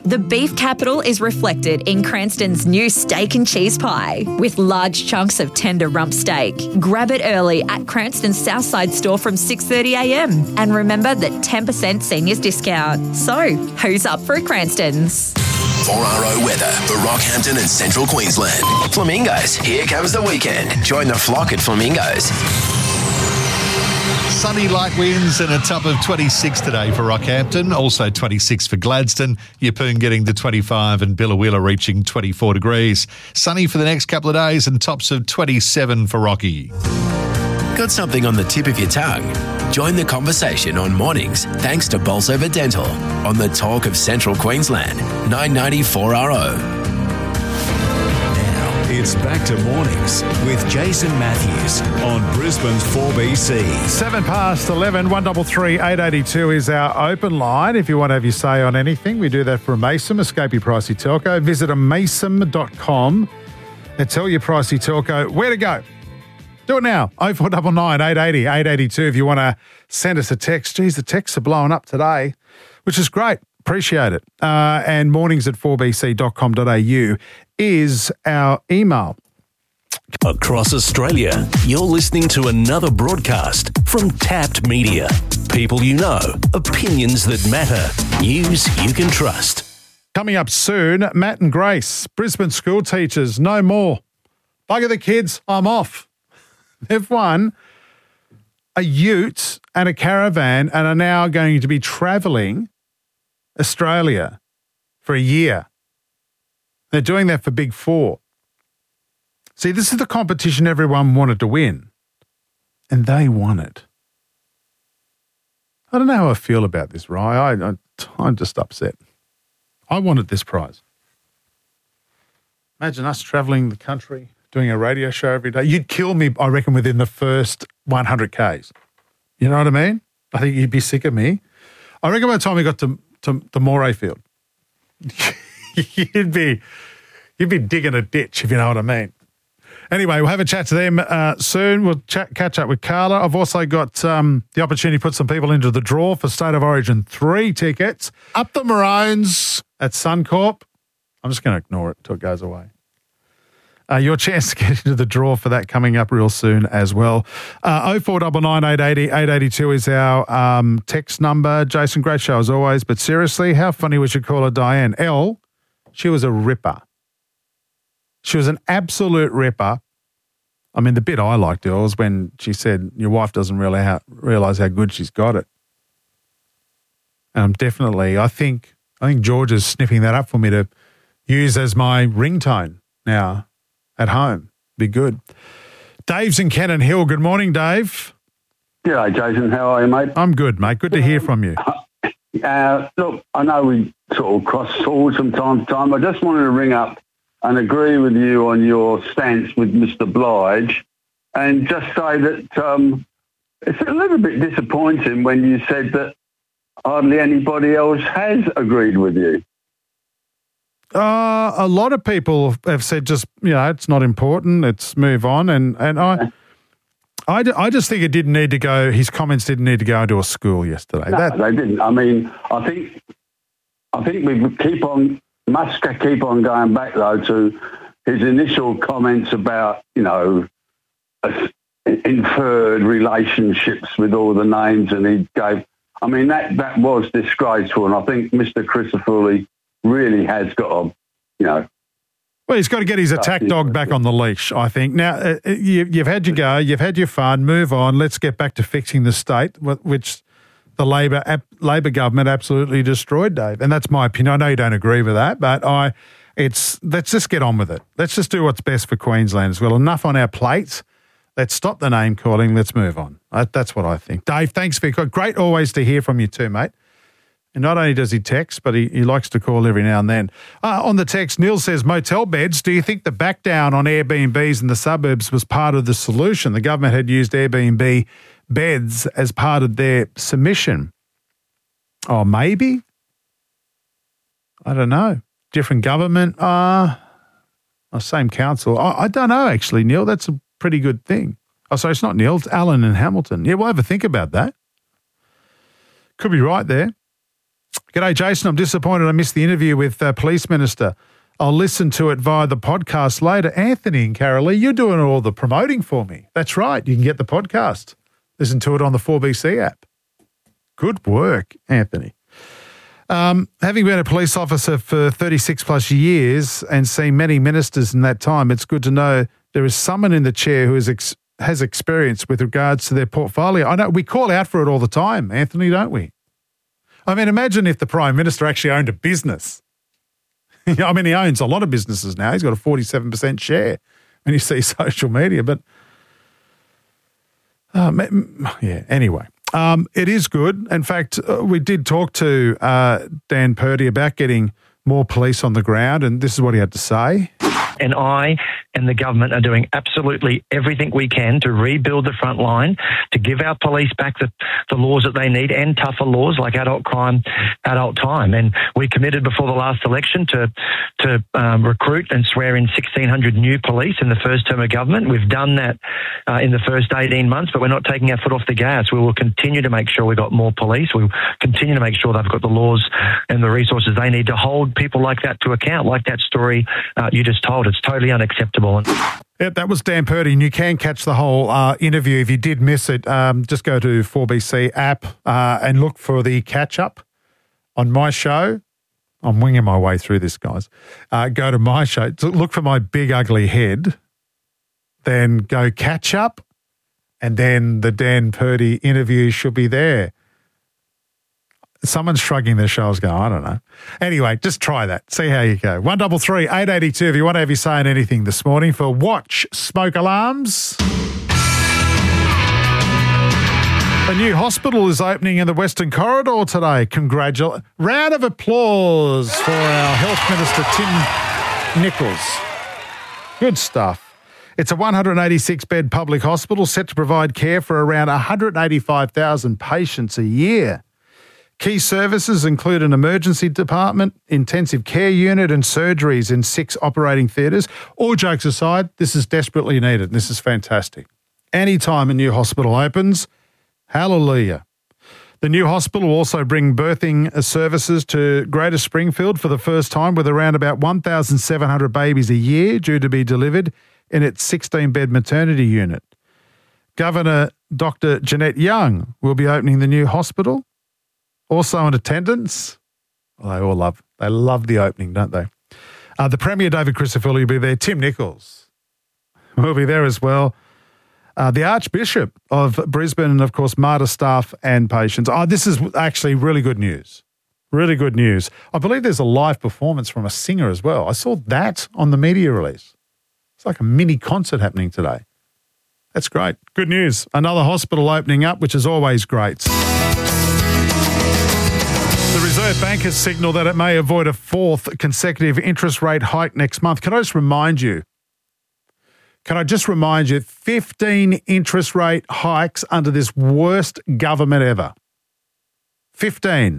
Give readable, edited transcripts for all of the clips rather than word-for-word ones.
The beef capital is reflected in Cranston's new steak and cheese pie with large chunks of tender rump steak. Grab it early at Cranston's Southside store from 6:30am. And remember that 10% seniors discount. So, who's up for a Cranston's? 4RO weather for Rockhampton and Central Queensland. Flamingos, here comes the weekend. Join the flock at Flamingos. Sunny light winds and a top of 26 today for Rockhampton, also 26 for Gladstone, Yeppoon getting to 25 and Billawheeler reaching 24 degrees. Sunny for the next couple of days and tops of 27 for Rocky. Got something on the tip of your tongue? Join the conversation on mornings thanks to Bolsover Dental on the Talk of Central Queensland, 990 4RO. It's back to mornings with Jason Matthews on Brisbane's 4BC. 11, 133 882 is our open line. If you want to have your say on anything, we do that for a Mason, Escape Your Pricey Telco. Visit mason.com and tell your Pricey Telco where to go. Do it now. 0499 880 882 if you want to send us a text. Geez, the texts are blowing up today, which is great. Appreciate it. And mornings at 4bc.com.au is our email. Across Australia, you're listening to another broadcast from Tapped Media. People you know, opinions that matter, news you can trust. Coming up soon, Matt and Grace, Brisbane school teachers, no more. Bugger the kids, I'm off. They've won a ute and a caravan and are now going to be travelling Australia for a year. They're doing that for Big Four. See, this is the competition everyone wanted to win, and they won it. I don't know how I feel about this, Rye. I'm just upset. I wanted this prize. Imagine us travelling the country, doing a radio show every day. You'd kill me, I reckon, within the first 100 Ks. You know what I mean? I think you'd be sick of me. I reckon by the time we got to Moray Field, you'd be digging a ditch, if you know what I mean. Anyway, we'll have a chat to them soon. We'll catch up with Carla. I've also got the opportunity to put some people into the draw for State of Origin 3 tickets. Up the Maroons at Suncorp. I'm just going to ignore it until it goes away. Your chance to get into the draw for that coming up real soon as well. 0499 880 882 is our text number. Jason, great show as always. But seriously, how funny we should call her Diane. Elle, she was a ripper. She was an absolute ripper. I mean, the bit I liked her was when she said, your wife doesn't really realise how good she's got it. Definitely, I think George is sniffing that up for me to use as my ringtone now at home. Be good. Dave's in Cannon Hill. Good morning, Dave. G'day, Jason. How are you, mate? I'm good, mate. Good to hear from you. Look, I know we sort of cross swords from time to time. I just wanted to ring up and agree with you on your stance with Mr. Blige and just say that it's a little bit disappointing when you said that hardly anybody else has agreed with you. A lot of people have said just, it's not important, it's move on. And I just think it didn't need to go, his comments didn't need to go into a school yesterday. No, they didn't. I mean, I think we must keep on going back, though, to his initial comments about, inferred relationships with all the names and he gave. I mean, that was disgraceful. And I think Mr. Christofouli really has got to, Well, he's got to get his attack dog back on the leash, I think. Now, you've had your go, you've had your fun, move on. Let's get back to fixing the state, which the Labor government absolutely destroyed, Dave. And that's my opinion. I know you don't agree with that, but let's just get on with it. Let's just do what's best for Queensland as well. Enough on our plates. Let's stop the name calling. Let's move on. That's what I think. Dave, thanks for your call. Great always to hear from you too, mate. And not only does he text, but he likes to call every now and then. On the text, Neil says, motel beds, do you think the back down on Airbnbs in the suburbs was part of the solution? The government had used Airbnb beds as part of their submission. Oh, maybe? I don't know. Different government? Same council. I don't know, actually, Neil. That's a pretty good thing. Oh, sorry, it's not Neil. It's Alan and Hamilton. Yeah, we'll have a think about that. Could be right there. G'day, Jason. I'm disappointed I missed the interview with Police Minister. I'll listen to it via the podcast later. Anthony and Carolee, you're doing all the promoting for me. That's right. You can get the podcast. Listen to it on the 4BC app. Good work, Anthony. Having been a police officer for 36 plus years and seen many ministers in that time, it's good to know there is someone in the chair who has experience with regards to their portfolio. I know we call out for it all the time, Anthony, don't we? I mean, imagine if the Prime Minister actually owned a business. I mean, he owns a lot of businesses now. He's got a 47% share when you see social media. But, anyway. It is good. In fact, we did talk to Dan Purdy about getting more police on the ground, and this is what he had to say. And I and the government are doing absolutely everything we can to rebuild the front line, to give our police back the laws that they need and tougher laws like adult crime, adult time. And we committed before the last election to recruit and swear in 1,600 new police in the first term of government. We've done that in the first 18 months, but we're not taking our foot off the gas. We will continue to make sure we've got more police. We'll continue to make sure they've got the laws and the resources they need to hold people like that to account, like that story you just told. It's totally unacceptable. Yeah, that was Dan Purdy, and you can catch the whole interview. If you did miss it, just go to 4BC app and look for the catch-up on my show. I'm winging my way through this, guys. Go to my show, look for my big ugly head, then go catch-up, and then the Dan Purdy interview should be there. Someone's shrugging their shoulders going, I don't know. Anyway, just try that. See how you go. 133 882 if you want to have you saying anything this morning for Watch Smoke Alarms. A new hospital is opening in the Western Corridor today. Round of applause for our Health Minister, Tim Nichols. Good stuff. It's a 186-bed public hospital set to provide care for around 185,000 patients a year. Key services include an emergency department, intensive care unit and surgeries in 6 operating theatres. All jokes aside, this is desperately needed. This is fantastic. Anytime a new hospital opens, hallelujah. The new hospital will also bring birthing services to Greater Springfield for the first time, with around about 1,700 babies a year due to be delivered in its 16-bed maternity unit. Governor Dr. Jeanette Young will be opening the new hospital. Also in attendance, well, they love the opening, don't they? The Premier, David Crisafulli, will be there. Tim Nichols will be there as well. The Archbishop of Brisbane and, of course, MARTA staff and patients. This is actually really good news. Really good news. I believe there's a live performance from a singer as well. I saw that on the media release. It's like a mini concert happening today. That's great. Good news. Another hospital opening up, which is always great. The Reserve Bank has signalled that it may avoid a 4th consecutive interest rate hike next month. Can I just remind you, 15 interest rate hikes under this worst government ever. 15.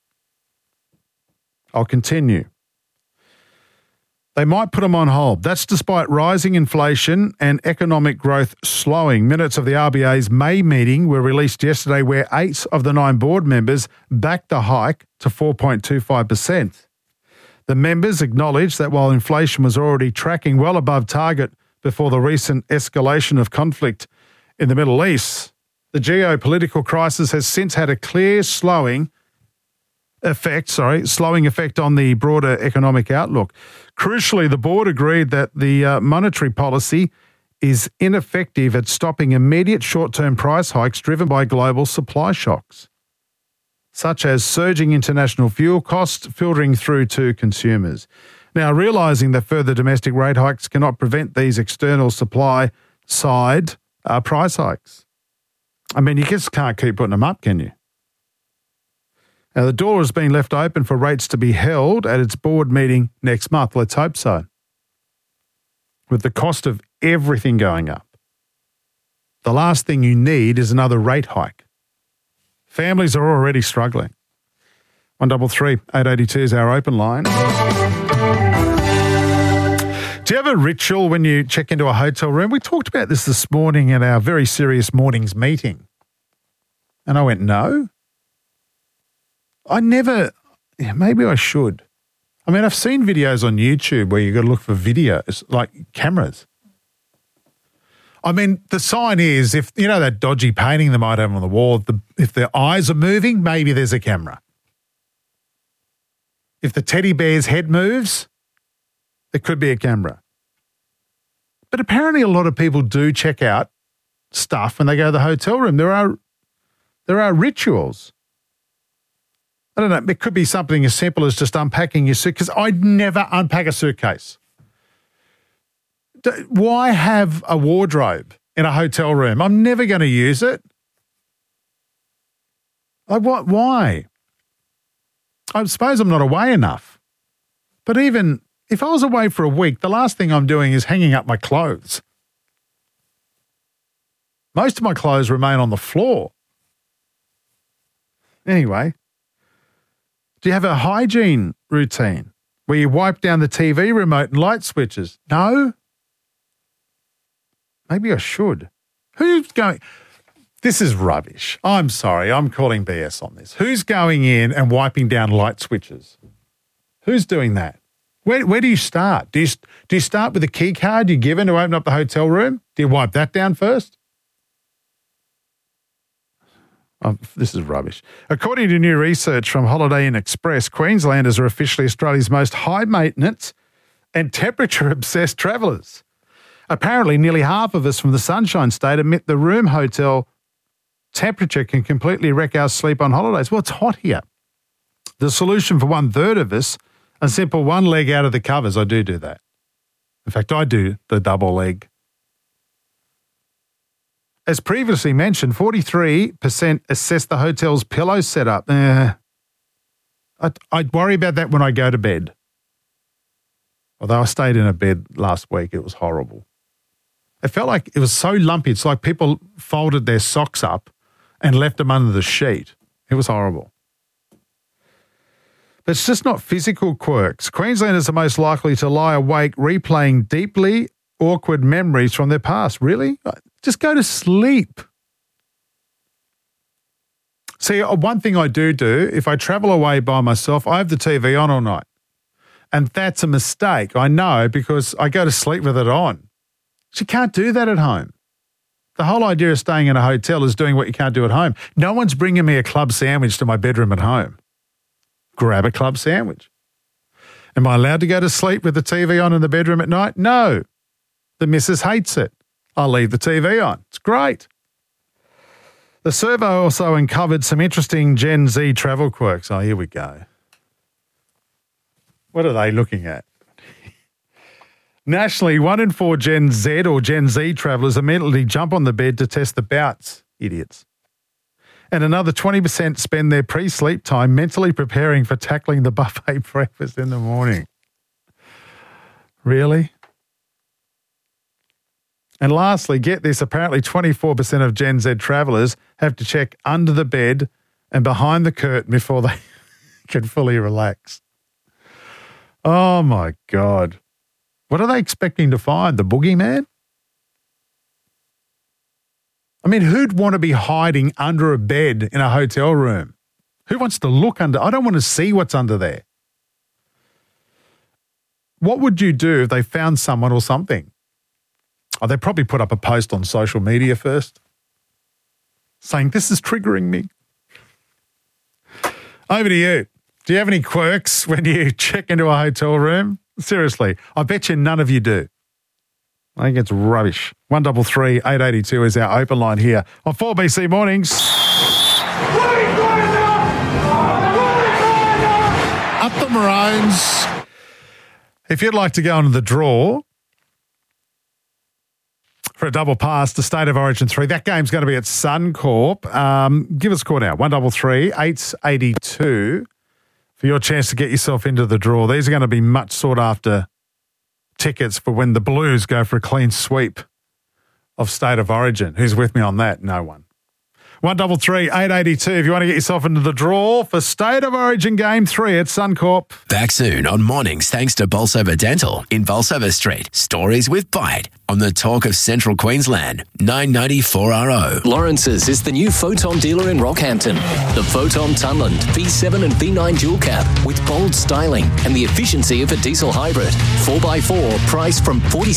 I'll continue. They might put them on hold. That's despite rising inflation and economic growth slowing. Minutes of the RBA's May meeting were released yesterday, where 8 of the 9 board members backed the hike to 4.25%. The members acknowledged that while inflation was already tracking well above target before the recent escalation of conflict in the Middle East, the geopolitical crisis has since had a clear slowing effect on the broader economic outlook. Crucially, the board agreed that the monetary policy is ineffective at stopping immediate short-term price hikes driven by global supply shocks, such as surging international fuel costs filtering through to consumers. Now, realising that further domestic rate hikes cannot prevent these external supply side price hikes. I mean, you just can't keep putting them up, can you? Now, the door has been left open for rates to be held at its board meeting next month. Let's hope so. With the cost of everything going up, the last thing you need is another rate hike. Families are already struggling. 133 882 is our open line. Do you have a ritual when you check into a hotel room? We talked about this morning in our very serious morning's meeting. And I went, no. I never yeah, maybe I should. I mean, I've seen videos on YouTube where you've got to look for videos, like cameras. I mean, the sign is, if you know that dodgy painting they might have on the wall, if their eyes are moving, maybe there's a camera. If the teddy bear's head moves, there could be a camera. But apparently a lot of people do check out stuff when they go to the hotel room. There are rituals. I don't know, it could be something as simple as just unpacking your suitcase. I'd never unpack a suitcase. Why have a wardrobe in a hotel room? I'm never going to use it. Like what? Why? I suppose I'm not away enough. But even if I was away for a week, the last thing I'm doing is hanging up my clothes. Most of my clothes remain on the floor. Anyway, do you have a hygiene routine where you wipe down the TV remote and light switches? No? Maybe I should. Who's going? This is rubbish. I'm sorry. I'm calling BS on this. Who's going in and wiping down light switches? Who's doing that? Where do you start? Do you start with a key card you're given to open up the hotel room? Do you wipe that down first? Oh, this is rubbish. According to new research from Holiday Inn Express, Queenslanders are officially Australia's most high-maintenance and temperature-obsessed travellers. Apparently, nearly half of us from the Sunshine State admit the room hotel temperature can completely wreck our sleep on holidays. Well, it's hot here. The solution for 1/3 of us, a simple one leg out of the covers. I do that. In fact, I do the double leg. As previously mentioned, 43% assess the hotel's pillow setup. I'd worry about that when I go to bed. Although I stayed in a bed last week, it was horrible. It felt like it was so lumpy. It's like people folded their socks up and left them under the sheet. It was horrible. But it's just not physical quirks. Queenslanders are most likely to lie awake replaying deeply awkward memories from their past. Really? Just go to sleep. See, one thing I do if I travel away by myself, I have the TV on all night. And that's a mistake, I know, because I go to sleep with it on. So you can't do that at home. The whole idea of staying in a hotel is doing what you can't do at home. No one's bringing me a club sandwich to my bedroom at home. Grab a club sandwich. Am I allowed to go to sleep with the TV on in the bedroom at night? No. The missus hates it. I'll leave the TV on. It's great. The survey also uncovered some interesting Gen Z travel quirks. Oh, here we go. What are they looking at? Nationally, 1 in 4 Gen Z or Gen Z travellers immediately jump on the bed to test the bouts. Idiots. And another 20% spend their pre-sleep time mentally preparing for tackling the buffet breakfast in the morning. Really? And lastly, get this, apparently 24% of Gen Z travellers have to check under the bed and behind the curtain before they can fully relax. Oh, my God. What are they expecting to find? The boogeyman? I mean, who'd want to be hiding under a bed in a hotel room? Who wants to look under? I don't want to see what's under there. What would you do if they found someone or something? Oh, they'd probably put up a post on social media first saying, this is triggering me. Over to you. Do you have any quirks when you check into a hotel room? Seriously, I bet you none of you do. I think it's rubbish. 1333 882 is our open line here on 4BC Mornings. Up the Maroons. If you'd like to go into the draw for a double pass to State of Origin 3, that game's going to be at Suncorp. Give us a call now, 1333 882 for your chance to get yourself into the draw. These are going to be much sought after tickets for when the Blues go for a clean sweep of State of Origin. Who's with me on that? No one. 133 882 if you want to get yourself into the draw for State of Origin Game 3 at Suncorp. Back soon on Mornings thanks to Bolsover Dental in Bolsover Street. Stories with Bite on the Talk of Central Queensland, 994RO. Lawrence's is the new Photon dealer in Rockhampton. The Photon Tunland V7 and V9 dual cab with bold styling and the efficiency of a diesel hybrid. 4x4, price from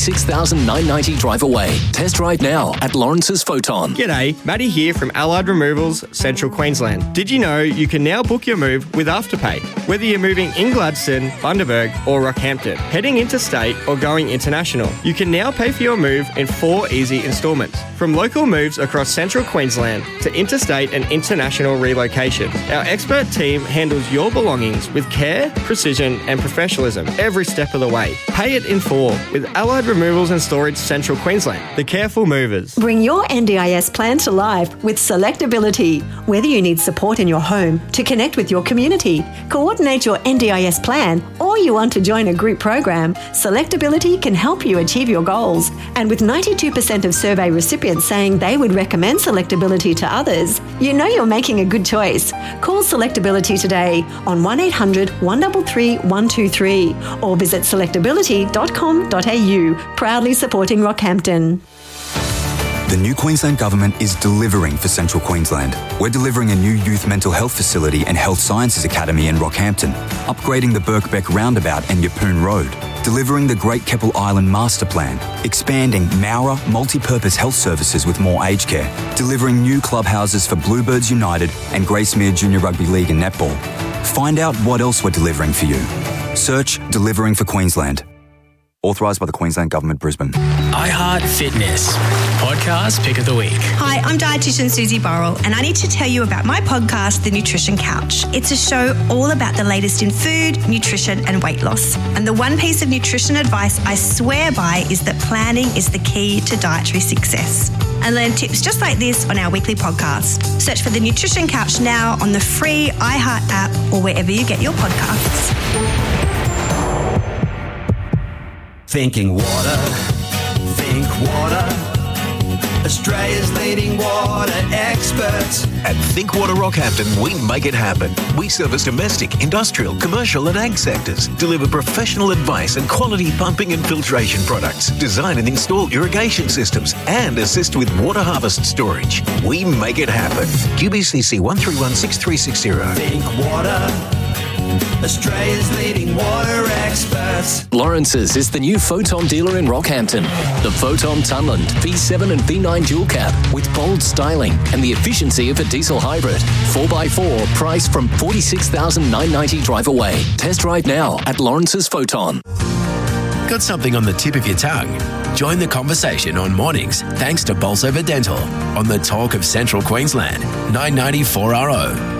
$46,990 drive away. Test drive now at Lawrence's Photon. G'day, Matty here from Allied Removals, Central Queensland. Did you know you can now book your move with Afterpay? Whether you're moving in Gladstone, Bundaberg or Rockhampton, heading interstate or going international, you can now pay for your move in 4 easy instalments. From local moves across Central Queensland to interstate and international relocation, our expert team handles your belongings with care, precision and professionalism every step of the way. Pay it in 4 with Allied Removals and Storage Central Queensland, the careful movers. Bring your NDIS plan to life with Selectability. Whether you need support in your home to connect with your community, coordinate your NDIS plan, or you want to join a group program, Selectability can help you achieve your goals. And with 92% of survey recipients saying they would recommend Selectability to others, you know you're making a good choice. Call Selectability today on 1800 133 123 or visit selectability.com.au, proudly supporting Rockhampton. The new Queensland Government is delivering for Central Queensland. We're delivering a new youth mental health facility and health sciences academy in Rockhampton, upgrading the Birkbeck Roundabout and Yeppoon Road, delivering the Great Keppel Island Master Plan, expanding Mowra multi-purpose health services with more aged care, delivering new clubhouses for Bluebirds United and Gracemere Junior Rugby League and Netball. Find out what else we're delivering for you. Search Delivering for Queensland. Authorised by the Queensland Government, Brisbane. iHeart Fitness, podcast pick of the week. Hi, I'm dietitian Susie Burrell, and I need to tell you about my podcast, The Nutrition Couch. It's a show all about the latest in food, nutrition, and weight loss. And the one piece of nutrition advice I swear by is that planning is the key to dietary success. And learn tips just like this on our weekly podcast. Search for The Nutrition Couch now on the free iHeart app or wherever you get your podcasts. Thinking water, think water. Australia's leading water experts. At Think Water Rockhampton, we make it happen. We service domestic, industrial, commercial and ag sectors, deliver professional advice and quality pumping and filtration products, design and install irrigation systems, and assist with water harvest storage. We make it happen. QBCC 1316360. Think water. Australia's leading water experts. Lawrence's is the new Photon dealer in Rockhampton. The Photon Tunland V7 and V9 dual cab with bold styling and the efficiency of a diesel hybrid. 4x4, price from $46,990 drive away. Test drive now at Lawrence's Photon. Got something on the tip of your tongue? Join the conversation on Mornings thanks to Bolsover Dental on the Talk of Central Queensland, 994RO.